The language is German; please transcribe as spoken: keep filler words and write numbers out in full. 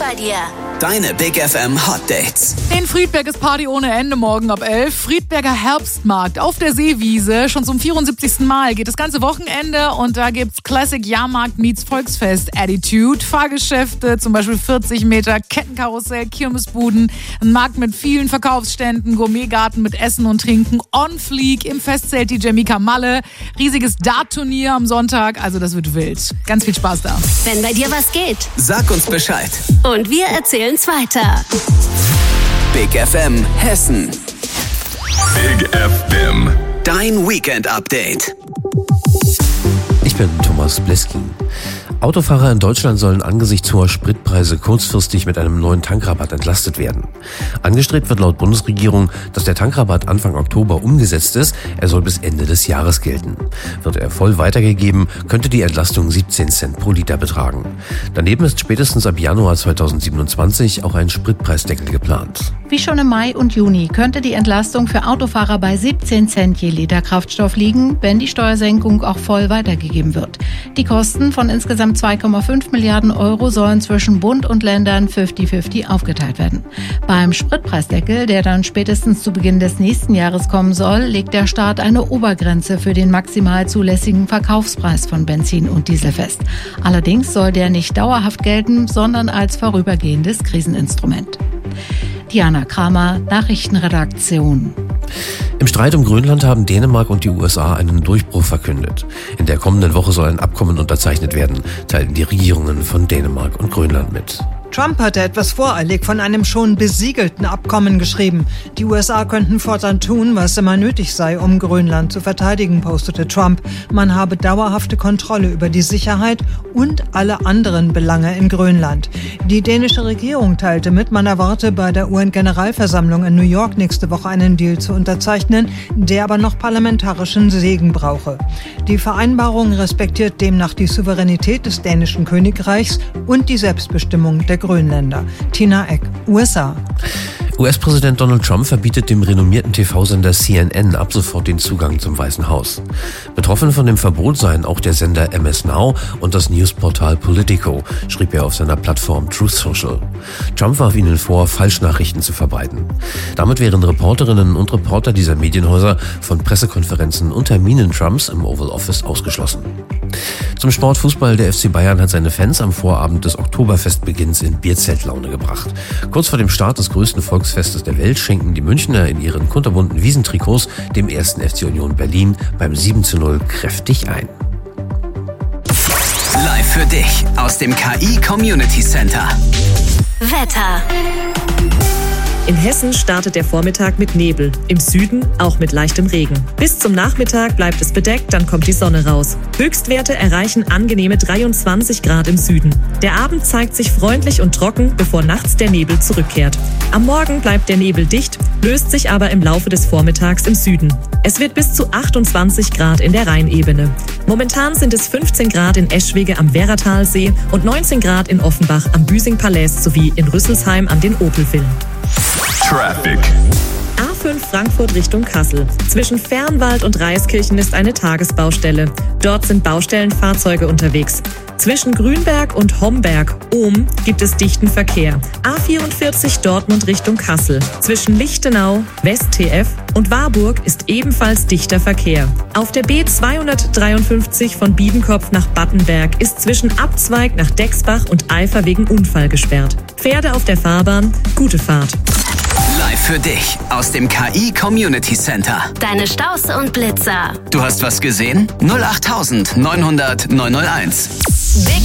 bei dir. Deine Big F M Hot Dates. In Friedberg ist Party ohne Ende morgen ab elf. Friedberger Herbstmarkt auf der Seewiese. Schon zum vierundsiebzigsten Mal geht das ganze Wochenende und da gibt's Classic Jahrmarkt meets Volksfest Attitude. Fahrgeschäfte, zum Beispiel vierzig Meter, Kettenkarussell, Kirmesbuden, ein Markt mit vielen Verkaufsständen, Gourmetgarten mit Essen und Trinken, on fleek im Festzelt die Jamika Malle, riesiges Dart-Turnier am Sonntag, also das wird wild. Ganz viel Spaß da. Wenn bei dir was geht. Sag uns Bescheid. Und wir erzählen's weiter. Big F M Hessen. Big F M. Dein Weekend-Update. Ich bin Thomas Bleskin. Autofahrer in Deutschland sollen angesichts hoher Spritpreise kurzfristig mit einem neuen Tankrabatt entlastet werden. Angestrebt wird laut Bundesregierung, dass der Tankrabatt Anfang Oktober umgesetzt ist. Er soll bis Ende des Jahres gelten. Wird er voll weitergegeben, könnte die Entlastung siebzehn Cent pro Liter betragen. Daneben ist spätestens ab Januar zweitausendsiebenundzwanzig auch ein Spritpreisdeckel geplant. Wie schon im Mai und Juni könnte die Entlastung für Autofahrer bei siebzehn Cent je Liter Kraftstoff liegen, wenn die Steuersenkung auch voll weitergegeben wird. Die Kosten von insgesamt zwei Komma fünf Milliarden Euro sollen zwischen Bund und Ländern fünfzig fünfzig aufgeteilt werden. Beim Spritpreisdeckel, der dann spätestens zu Beginn des nächsten Jahres kommen soll, legt der Staat eine Obergrenze für den maximal zulässigen Verkaufspreis von Benzin und Diesel fest. Allerdings soll der nicht dauerhaft gelten, sondern als vorübergehendes Kriseninstrument. Diana Kramer, Nachrichtenredaktion. Im Streit um Grönland haben Dänemark und die U S A einen Durchbruch verkündet. In der kommenden Woche soll ein Abkommen unterzeichnet werden, teilten die Regierungen von Dänemark und Grönland mit. Trump hatte etwas voreilig von einem schon besiegelten Abkommen geschrieben. Die U S A könnten fortan tun, was immer nötig sei, um Grönland zu verteidigen, postete Trump. Man habe dauerhafte Kontrolle über die Sicherheit und alle anderen Belange in Grönland. Die dänische Regierung teilte mit, man erwarte bei der U N-Generalversammlung in New York nächste Woche einen Deal zu unterzeichnen, der aber noch parlamentarischen Segen brauche. Die Vereinbarung respektiert demnach die Souveränität des dänischen Königreichs und die Selbstbestimmung der Grönländer. Tina Eck, U S A. U S-Präsident Donald Trump verbietet dem renommierten T V-Sender C N N ab sofort den Zugang zum Weißen Haus. Betroffen von dem Verbot seien auch der Sender M S Now und das Newsportal Politico, schrieb er auf seiner Plattform Truth Social. Trump warf ihnen vor, Falschnachrichten zu verbreiten. Damit wären Reporterinnen und Reporter dieser Medienhäuser von Pressekonferenzen und Terminen Trumps im Oval Office ausgeschlossen. Zum Sport Fußball. Der F C Bayern hat seine Fans am Vorabend des Oktoberfestbeginns in Bierzeltlaune gebracht. Kurz vor dem Start des größten Volksfestes der Welt schenken die Münchner in ihren kunterbunten Wiesentrikots dem ersten F C Union Berlin beim sieben zu null kräftig ein. Live für dich aus dem K I Community Center. Wetter. In Hessen startet der Vormittag mit Nebel, im Süden auch mit leichtem Regen. Bis zum Nachmittag bleibt es bedeckt, dann kommt die Sonne raus. Höchstwerte erreichen angenehme dreiundzwanzig Grad im Süden. Der Abend zeigt sich freundlich und trocken, bevor nachts der Nebel zurückkehrt. Am Morgen bleibt der Nebel dicht, löst sich aber im Laufe des Vormittags im Süden. Es wird bis zu achtundzwanzig Grad in der Rheinebene. Momentan sind es fünfzehn Grad in Eschwege am Werratalsee und neunzehn Grad in Offenbach am Büsing-Palais sowie in Rüsselsheim an den Opelvillen. Traffic. A fünf Frankfurt Richtung Kassel. Zwischen Fernwald und Reiskirchen ist eine Tagesbaustelle. Dort sind Baustellenfahrzeuge unterwegs. Zwischen Grünberg und Homberg, Ohm, gibt es dichten Verkehr. A vierundvierzig Dortmund Richtung Kassel. Zwischen Lichtenau, West-T F und Warburg ist ebenfalls dichter Verkehr. Auf der B zweihundertdreiundfünfzig von Biedenkopf nach Battenberg ist zwischen Abzweig nach Dexbach und Eifer wegen Unfall gesperrt. Pferde auf der Fahrbahn, gute Fahrt. Live für dich aus dem K I Community Center. Deine Staus und Blitzer. Du hast was gesehen? null acht neun null null neun null eins. Big